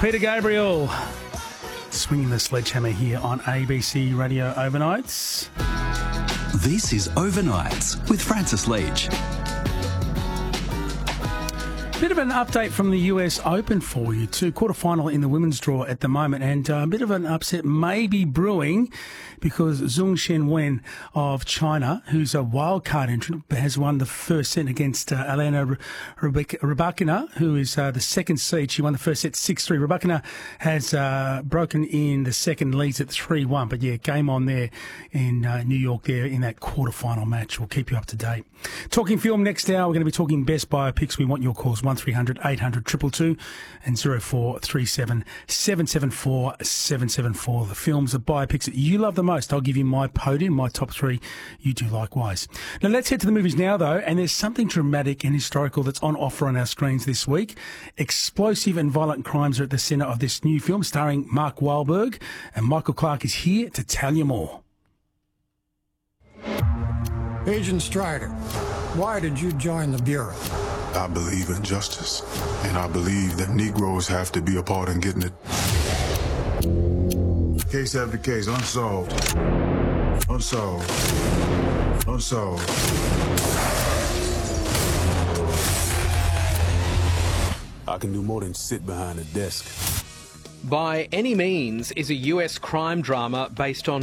Peter Gabriel swinging the sledgehammer here on ABC Radio Overnights. This is Overnights with Francis Leach. Bit of an update from the US Open for you too. Quarterfinal in the women's draw at the moment, and a bit of an upset may be brewing because Zhong Shenwen of China, who's a wildcard entrant, has won the first set against Elena Rybakina, who is the second seed. She won the first set 6-3. Rybakina has broken in the second, leads at 3-1. But yeah, game on there in New York there in that quarterfinal match. We'll keep you up to date. Talking film next hour, we're going to be talking best biopics. We want your calls, 1300 800 222 and 0437 774 774. The films, the biopics that you love the most. I'll give you my podium, my top three. You do likewise. Now let's head to the movies now though, and there's something dramatic and historical that's on offer on our screens this week. Explosive and violent crimes are at the centre of this new film starring Mark Wahlberg, and Michael Clarke is here to tell you more. Agent Strider, why did you join the Bureau? I believe in justice, and I believe that Negroes have to be a part in getting it. Case after case, unsolved. Unsolved. Unsolved. I can do more than sit behind a desk. By Any Means is a US crime drama based on